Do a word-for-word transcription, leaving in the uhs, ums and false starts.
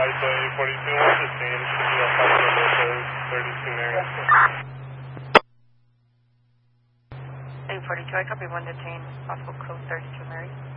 advised by eight forty-two, one fifteen, should be a possible code thirty-two Mary. eight forty-two, I copy one detained, possible code thirty-two Mary.